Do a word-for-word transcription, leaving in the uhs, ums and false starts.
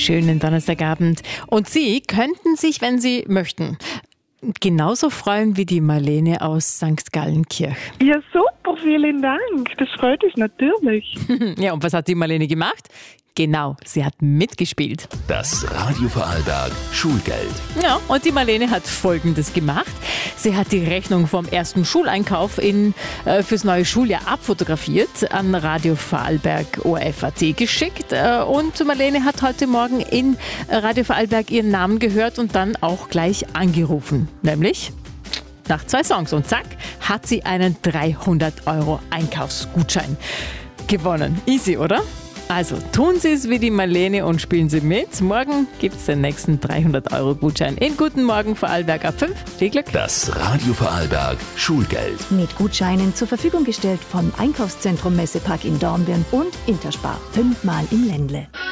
schönen Donnerstagabend. Und Sie könnten sich, wenn Sie möchten, genauso freuen wie die Marlene aus Sankt Gallenkirch. Ja, super, vielen Dank. Das freut uns natürlich. Ja, und was hat die Marlene gemacht? Genau, sie hat mitgespielt. Das Radio Vorarlberg Schulgeld. Ja, und die Marlene hat Folgendes gemacht. Sie hat die Rechnung vom ersten Schuleinkauf in, äh, fürs neue Schuljahr abfotografiert, an Radio Vorarlberg O R F Punkt A T geschickt. Äh, und Marlene hat heute Morgen in Radio Vorarlberg ihren Namen gehört und dann auch gleich angerufen. Nämlich nach zwei Songs. Und zack, hat sie einen dreihundert Euro Einkaufsgutschein gewonnen. Easy, oder? Also tun Sie es wie die Marlene und spielen Sie mit. Morgen gibt es den nächsten dreihundert Euro Gutschein in Guten Morgen Vorarlberg ab fünf. Viel Glück. Das Radio Vorarlberg Schulgeld. Mit Gutscheinen zur Verfügung gestellt vom Einkaufszentrum Messepark in Dornbirn und Interspar. Fünfmal im Ländle.